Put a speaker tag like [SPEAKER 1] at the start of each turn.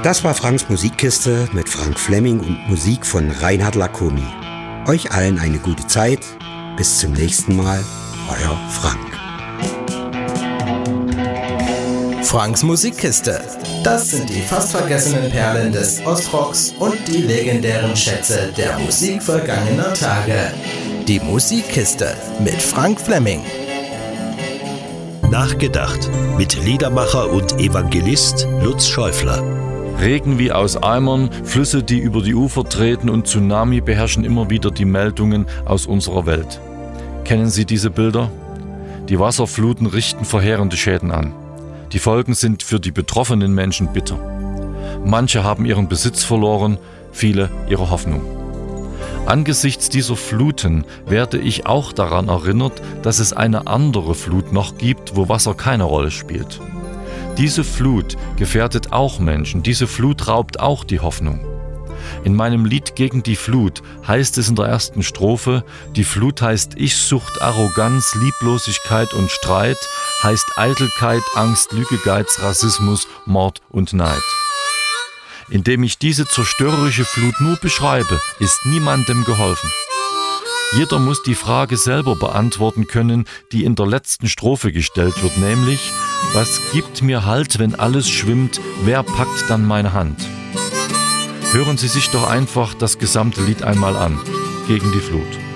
[SPEAKER 1] Das war Franks Musikkiste mit Frank Fleming und Musik von Reinhard Lacomi. Euch allen eine gute Zeit. Bis zum nächsten Mal. Euer Frank.
[SPEAKER 2] Franks Musikkiste. Das sind die fast vergessenen Perlen des Ostrocks und die legendären Schätze der Musik vergangener Tage. Die Musikkiste mit Frank Fleming.
[SPEAKER 3] Nachgedacht mit Liedermacher und Evangelist Lutz Schäufler.
[SPEAKER 4] Regen wie aus Eimern, Flüsse, die über die Ufer treten und Tsunami beherrschen immer wieder die Meldungen aus unserer Welt. Kennen Sie diese Bilder? Die Wasserfluten richten verheerende Schäden an. Die Folgen sind für die betroffenen Menschen bitter. Manche haben ihren Besitz verloren, viele ihre Hoffnung. Angesichts dieser Fluten werde ich auch daran erinnert, dass es eine andere Flut noch gibt, wo Wasser keine Rolle spielt. Diese Flut gefährdet auch Menschen, diese Flut raubt auch die Hoffnung. In meinem Lied gegen die Flut heißt es in der ersten Strophe, die Flut heißt Ich-Sucht, Arroganz, Lieblosigkeit und Streit, heißt Eitelkeit, Angst, Lüge, Geiz, Rassismus, Mord und Neid. Indem ich diese zerstörerische Flut nur beschreibe, ist niemandem geholfen. Jeder muss die Frage selber beantworten können, die in der letzten Strophe gestellt wird, nämlich, was gibt mir Halt, wenn alles schwimmt, wer packt dann meine Hand? Hören Sie sich doch einfach das gesamte Lied einmal an, gegen die Flut.